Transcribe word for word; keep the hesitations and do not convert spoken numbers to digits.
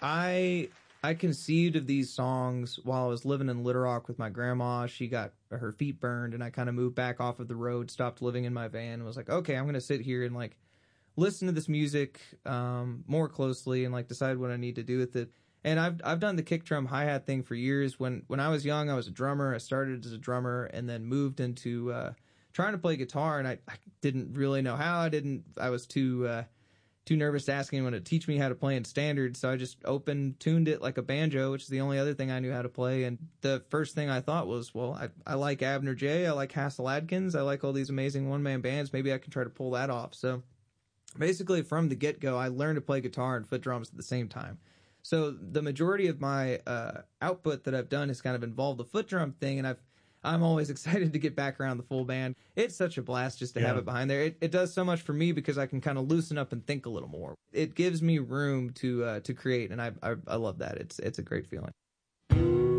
I I conceived of these songs while I was living in Little Rock with my grandma. She got her feet burned, and I kind of moved back off of the road, stopped living in my van, and was like, okay, I'm going to sit here and like listen to this music um, more closely and like decide what I need to do with it. And I've I've done the kick drum hi-hat thing for years. When when I was young, I was a drummer. I started as a drummer and then moved into uh, trying to play guitar, and I, I didn't really know how. I didn't. I was too uh, too nervous to ask anyone to teach me how to play in standard, so I just open tuned it like a banjo, which is the only other thing I knew how to play. And the first thing I thought was, well, I I like Abner J. I like Hassel Adkins. I like all these amazing one-man bands. Maybe I can try to pull that off. So basically, from the get-go, I learned to play guitar and foot drums at the same time. So the majority of my uh, output that I've done has kind of involved the foot drum thing, and I've I'm always excited to get back around the full band. It's such a blast just to yeah. have it behind there. It, it does so much for me because I can kind of loosen up and think a little more. It gives me room to uh, to create, and I, I I love that. It's it's a great feeling.